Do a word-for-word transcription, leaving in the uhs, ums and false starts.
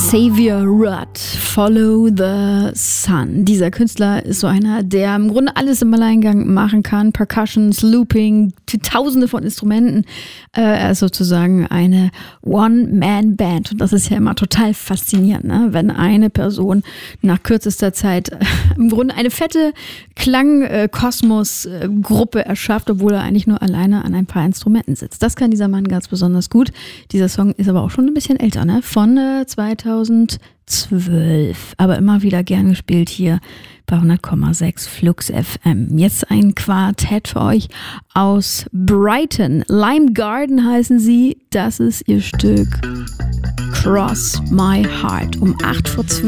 Xavier Rudd, Follow the Sun. Dieser Künstler ist so einer, der im Grunde alles im Alleingang machen kann. Percussions, Looping, tausende von Instrumenten. Äh, er ist sozusagen eine One-Man-Band. Und das ist ja immer total faszinierend, ne? Wenn eine Person nach kürzester Zeit äh, im Grunde eine fette Klangkosmos-Gruppe erschafft, obwohl er eigentlich nur alleine an ein paar Instrumenten sitzt. Das kann dieser Mann ganz besonders gut. Dieser Song ist aber auch schon ein bisschen älter, ne? Von äh, zweitausendzwölf, aber immer wieder gern gespielt hier bei hundert Komma sechs Flux F M. Jetzt ein Quartett für euch aus Brighton. Lime Garden heißen sie. Das ist ihr Stück Cross My Heart um acht vor zwölf.